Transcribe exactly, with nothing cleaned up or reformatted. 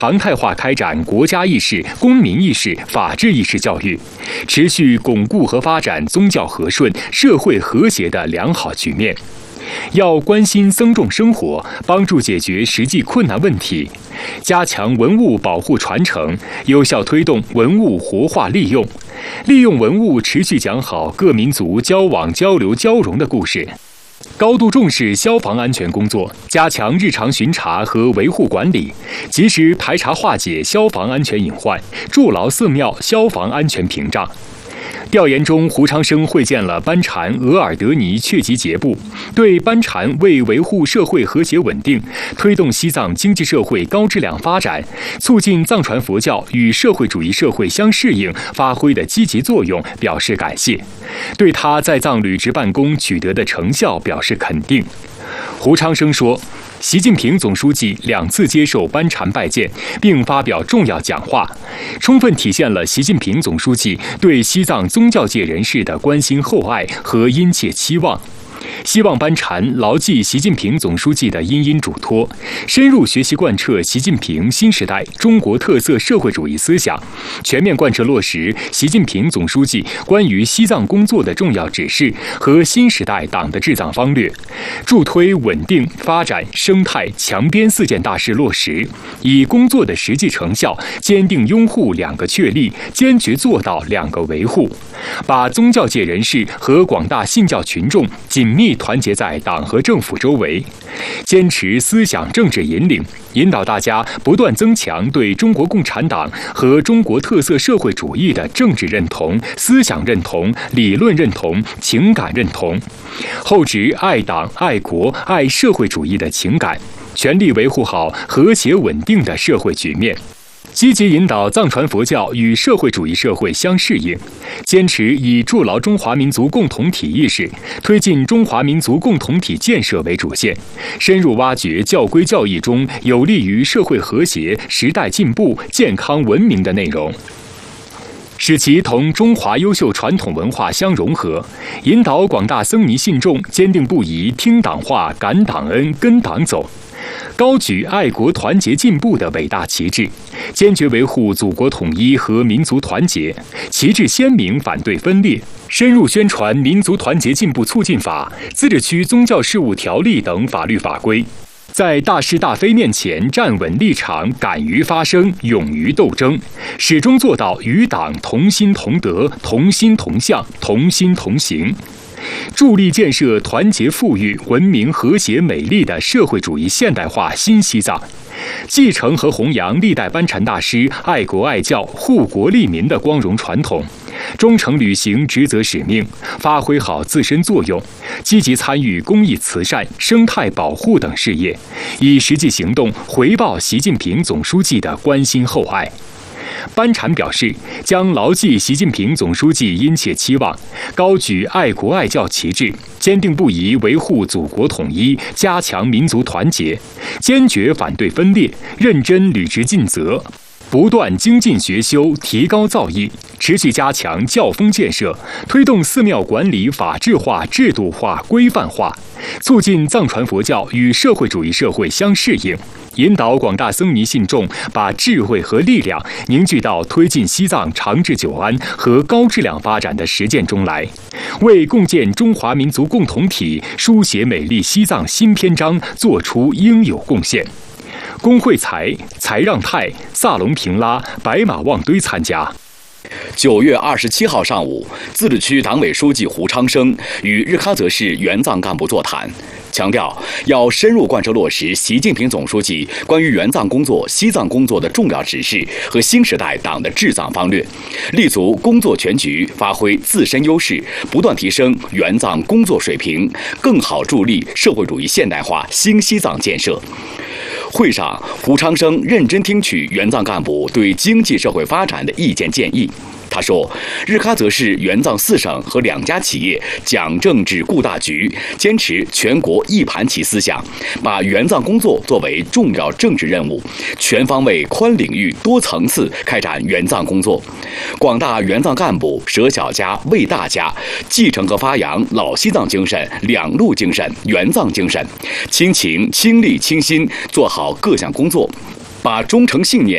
常态化开展国家意识、公民意识、法治意识教育，持续巩固和发展宗教和顺、社会和谐的良好局面。要关心僧众生活，帮助解决实际困难问题，加强文物保护传承，有效推动文物活化利用，利用文物持续讲好各民族交往交流交融的故事。高度重视消防安全工作，加强日常巡查和维护管理，及时排查化解消防安全隐患，筑牢寺庙消防安全屏障。调研中，胡昌生会见了班禅额尔德尼确吉杰布，对班禅为维护社会和谐稳定、推动西藏经济社会高质量发展、促进藏传佛教与社会主义社会相适应发挥的积极作用表示感谢，对他在藏履职办公取得的成效表示肯定。胡昌生说，习近平总书记两次接受班禅拜见，并发表重要讲话，充分体现了习近平总书记对西藏宗教界人士的关心厚爱和殷切期望。希望班禅牢记习近平总书记的殷殷嘱托，深入学习贯彻习近平新时代中国特色社会主义思想，全面贯彻落实习近平总书记关于西藏工作的重要指示和新时代党的治藏方略，助推稳定发展生态强边四件大事落实，以工作的实际成效坚定拥护两个确立，坚决做到两个维护，把宗教界人士和广大信教群众紧密团结在党和政府周围，坚持思想政治引领，引导大家不断增强对中国共产党和中国特色社会主义的政治认同、思想认同、理论认同、情感认同，厚植爱党、爱国、爱社会主义的情感，全力维护好和谐稳定的社会局面。积极引导藏传佛教与社会主义社会相适应，坚持以筑牢中华民族共同体意识、推进中华民族共同体建设为主线，深入挖掘教规教义中有利于社会和谐、时代进步、健康文明的内容，使其同中华优秀传统文化相融合，引导广大僧尼信众坚定不移听党话、感党恩、跟党走，高举爱国团结进步的伟大旗帜，坚决维护祖国统一和民族团结，旗帜鲜明反对分裂，深入宣传民族团结进步促进法、自治区宗教事务条例等法律法规，在大是大非面前站稳立场，敢于发声，勇于斗争，始终做到与党同心同德、同心同向、同心同行，助力建设团结富裕、文明和谐美丽的社会主义现代化新西藏，继承和弘扬历代班禅大师爱国爱教、护国利民的光荣传统，忠诚履行职责使命，发挥好自身作用，积极参与公益慈善、生态保护等事业，以实际行动回报习近平总书记的关心厚爱。班禅表示，将牢记习近平总书记殷切期望，高举爱国爱教旗帜，坚定不移维护祖国统一，加强民族团结，坚决反对分裂，认真履职尽责，不断精进学修，提高造诣，持续加强教风建设，推动寺庙管理法治化、制度化、规范化，促进藏传佛教与社会主义社会相适应，引导广大僧尼信众把智慧和力量凝聚到推进西藏长治久安和高质量发展的实践中来，为共建中华民族共同体、书写美丽西藏新篇章做出应有贡献。龚慧才、才让泰、萨隆平拉、白马望堆参加。 九月二十七号上午，自治区党委书记胡昌生与日喀则市援藏干部座谈，强调要深入贯彻落实习近平总书记关于援藏工作、西藏工作的重要指示和新时代党的治藏方略，立足工作全局，发挥自身优势，不断提升援藏工作水平，更好助力社会主义现代化新西藏建设。会上，胡昌生认真听取援藏干部对经济社会发展的意见建议。他说，日喀则市援藏四省和两家企业讲政治、顾大局，坚持全国一盘棋思想，把援藏工作作为重要政治任务，全方位、宽领域、多层次开展援藏工作。广大援藏干部舍小家为大家，继承和发扬老西藏精神、两路精神、援藏精神，亲情、亲力、亲心做好各项工作，把忠诚信念